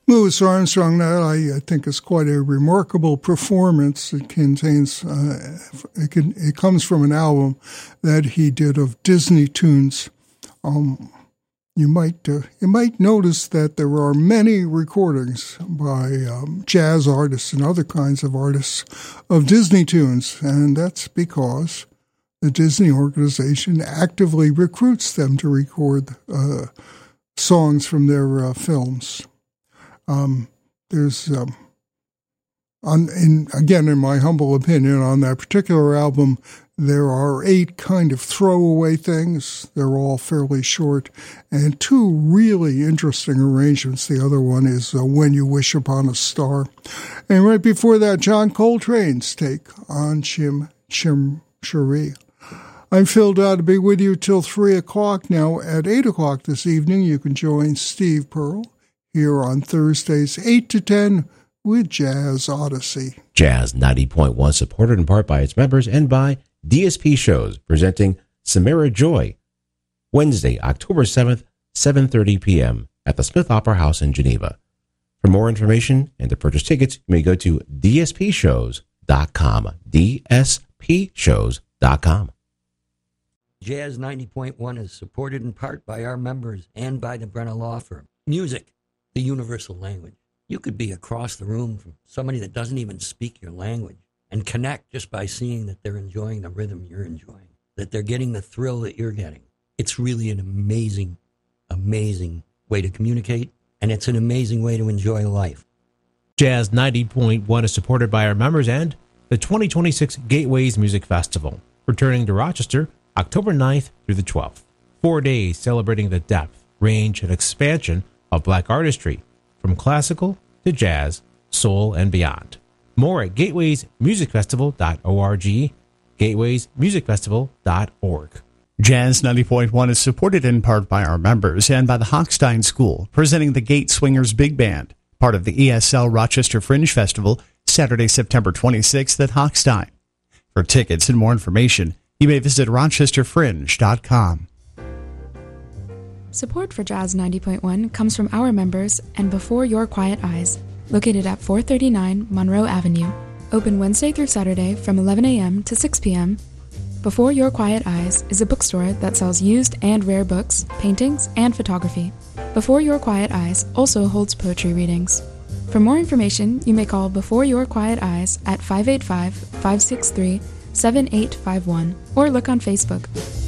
Louis Armstrong, that I think is quite a remarkable performance. It contains, it comes from an album that he did of Disney tunes. You might notice that there are many recordings by jazz artists and other kinds of artists of Disney tunes, and that's because the Disney organization actively recruits them to record songs from their films. There's, in my humble opinion, on that particular album, there are 8 kind of throwaway things. They're all fairly short, and 2 really interesting arrangements. The other one is When You Wish Upon a Star. And right before that, John Coltrane's take on Chim Cheree. I'm Phil Dodd to be with you till 3 o'clock. Now, at 8 o'clock this evening, you can join Steve Pearl here on Thursdays, 8 to 10, with Jazz Odyssey. Jazz 90.1, supported in part by its members and by DSP Shows, presenting Samara Joy, Wednesday, October 7th, 7:30 p.m. at the Smith Opera House in Geneva. For more information and to purchase tickets, you may go to dspshows.com, dspshows.com. Jazz 90.1 is supported in part by our members and by the Brenna Law Firm. Music, the universal language. You could be across the room from somebody that doesn't even speak your language and connect just by seeing that they're enjoying the rhythm you're enjoying, that they're getting the thrill that you're getting. It's really an amazing, amazing way to communicate, and it's an amazing way to enjoy life. Jazz 90.1 is supported by our members and the 2026 Gateways Music Festival, returning to Rochester October 9th through the 12th. 4 days celebrating the depth, range, and expansion of black artistry, from classical to jazz, soul, and beyond. More at gatewaymusicfestival.org, gatewaymusicfestival.org. Jazz 90.1 is supported in part by our members and by the Hochstein School, presenting the Gate Swingers Big Band, part of the ESL Rochester Fringe Festival, Saturday, September 26th at Hochstein. For tickets and more information, you may visit rochesterfringe.com. Support for Jazz 90.1 comes from our members and Before Your Quiet Eyes, located at 439 Monroe Avenue. Open Wednesday through Saturday from 11 a.m. to 6 p.m. Before Your Quiet Eyes is a bookstore that sells used and rare books, paintings, and photography. Before Your Quiet Eyes also holds poetry readings. For more information, you may call Before Your Quiet Eyes at 585-563-7851 or look on Facebook.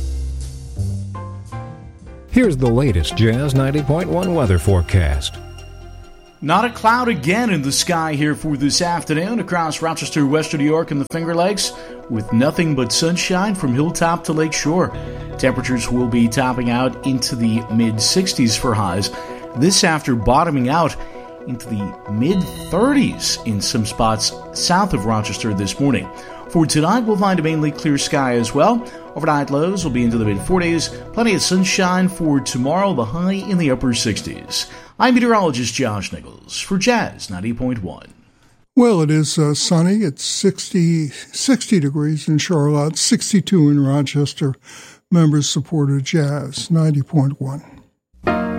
Here's the latest Jazz 90.1 weather forecast. Not a cloud again in the sky here for this afternoon across Rochester, Western New York, and the Finger Lakes, with nothing but sunshine from hilltop to lake shore. Temperatures will be topping out into the mid-60s for highs. This after bottoming out into the mid-30s in some spots south of Rochester this morning. For tonight, we'll find a mainly clear sky as well. Overnight lows will be into the mid-40s. Plenty of sunshine for tomorrow, the high in the upper 60s. I'm meteorologist Josh Nichols for Jazz 90.1. Well, it is sunny. It's 60 degrees in Charlotte, 62 in Rochester. Members supported Jazz 90.1.